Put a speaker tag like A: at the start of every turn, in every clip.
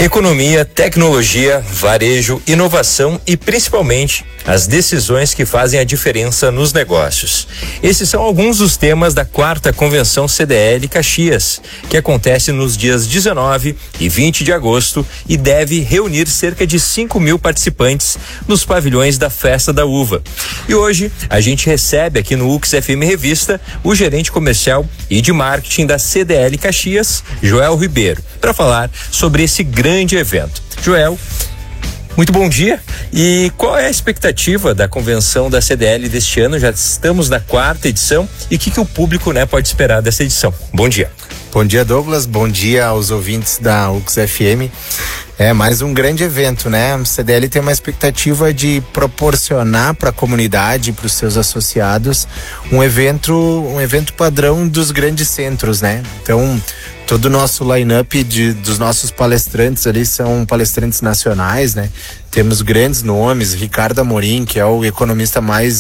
A: Economia, tecnologia, varejo, inovação e principalmente as decisões que fazem a diferença nos negócios. Esses são alguns dos temas da 4ª Convenção CDL Caxias, que acontece nos dias 19 e 20 de agosto e deve reunir cerca de 5.000 participantes nos pavilhões da Festa da Uva. E hoje a gente recebe aqui no UX FM Revista o gerente comercial e de marketing da CDL Caxias, Joel Ribeiro, para falar sobre esse grande evento. Joel, muito bom dia. E qual é a expectativa da convenção da CDL deste ano? Já estamos na 4ª edição e o que o público, pode esperar dessa edição? Bom dia.
B: Bom dia, Douglas. Bom dia aos ouvintes da UX FM. É mais um grande evento, né? A CDL tem uma expectativa de proporcionar para a comunidade, para os seus associados, um evento padrão dos grandes centros, né? Então, todo o nosso line-up dos nossos palestrantes ali são palestrantes nacionais, né? Temos grandes nomes, Ricardo Amorim, que é o economista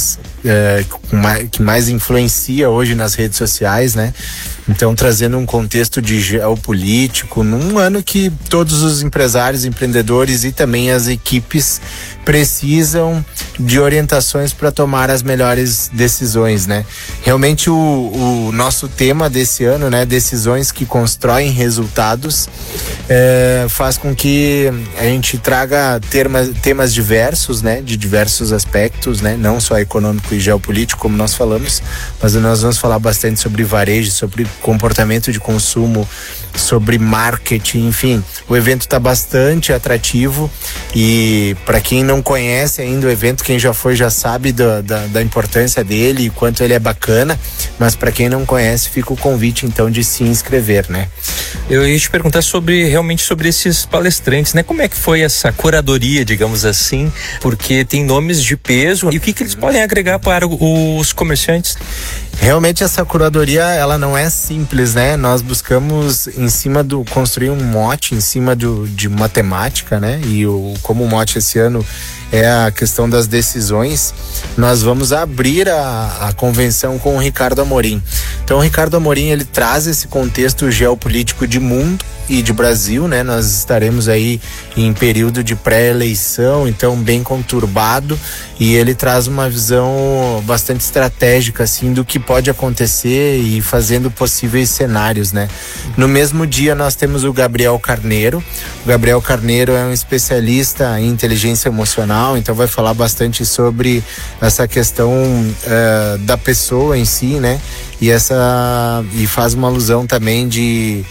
B: que mais influencia hoje nas redes sociais, né? Então, trazendo um contexto de geopolítico, num ano que todos os empresários, empreendedores e também as equipes precisam de orientações para tomar as melhores decisões, né? Realmente o nosso tema desse ano, né? Decisões que constroem resultados, faz com que a gente traga temas diversos, né? De diversos aspectos, né? Não só econômico e geopolítico, como nós falamos, mas nós vamos falar bastante sobre varejo, sobre comportamento de consumo, sobre marketing, enfim. O evento está bastante atrativo e para quem não conhece ainda o evento, quem já foi já sabe da importância dele e quanto ele é bacana, mas para quem não conhece fica o convite então de se inscrever, né?
A: Eu ia te perguntar realmente sobre esses palestrantes, né? Como é que foi essa curadoria, digamos assim, porque tem nomes de peso e o que eles podem agregar para os comerciantes?
B: Realmente essa curadoria, ela não é simples, né? Nós buscamos construir um mote em cima de matemática, né? E como o mote esse ano é a questão das decisões, nós vamos abrir a convenção com o Ricardo Amorim. Então o Ricardo Amorim, ele traz esse contexto geopolítico de mundo e de Brasil, né? Nós estaremos aí em período de pré-eleição, então bem conturbado, e ele traz uma visão bastante estratégica, assim, do que pode acontecer e fazendo possíveis cenários, né? No mesmo dia nós temos o Gabriel Carneiro. O Gabriel Carneiro é um especialista em inteligência emocional, então vai falar bastante sobre essa questão da pessoa em si, né? E faz uma alusão também de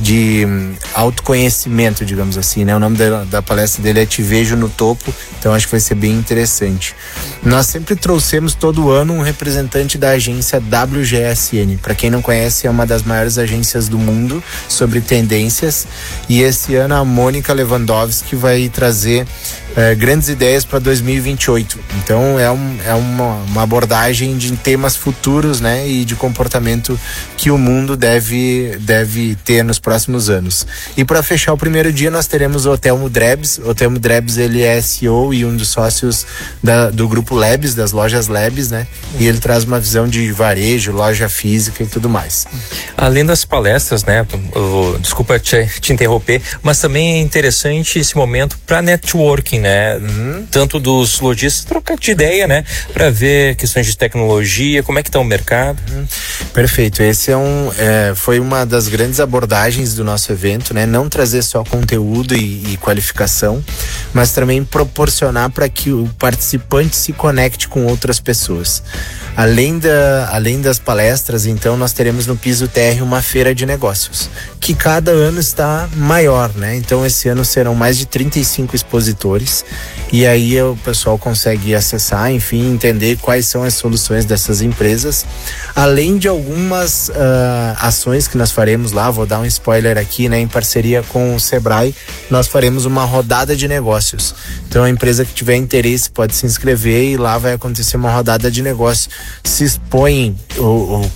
B: autoconhecimento, digamos assim, né? O nome da palestra dele é Te Vejo no Topo, então acho que vai ser bem interessante. Nós sempre trouxemos todo ano um representante da agência WGSN. Para quem não conhece, é uma das maiores agências do mundo sobre tendências, e esse ano a Mônica Lewandowski vai trazer grandes ideias para 2028. Então é uma abordagem de temas futuros, né? E de comportamento que o mundo deve ter nos próximos anos. E para fechar o primeiro dia nós teremos o Otelmo Drebs. O Otelmo Drebs, ele é CEO e um dos sócios do grupo Labs, das lojas Labs, né? E ele traz uma visão de varejo, loja física e tudo mais.
A: Além das palestras, né? Desculpa te interromper, mas também é interessante esse momento para networking, né? Tanto dos lojistas, trocar de ideia, né? Para ver questões de tecnologia, como é que está o mercado.
B: Perfeito. Esse foi uma das grandes abordagens do nosso evento, né? Não trazer só conteúdo e qualificação, mas também proporcionar para que o participante se conecte com outras pessoas. Além das palestras, então, nós teremos no piso térreo uma feira de negócios, que cada ano está maior, né? Então, esse ano serão mais de 35 expositores, e aí o pessoal consegue acessar, enfim, entender quais são as soluções dessas empresas, além de algumas ações que nós faremos lá. Vou dar um spoiler aqui, né? Em parceria com o Sebrae, nós faremos uma rodada de negócios. Então, a empresa que tiver interesse pode se inscrever e lá vai acontecer uma rodada de negócio. Se expõem